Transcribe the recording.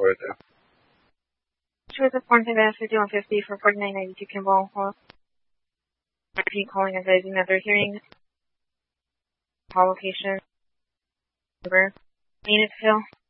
reported there. She was informed of that 5150 for 4992 Kimball Hall. Repeat calling advising that they're hearing call location number Maynard Hill.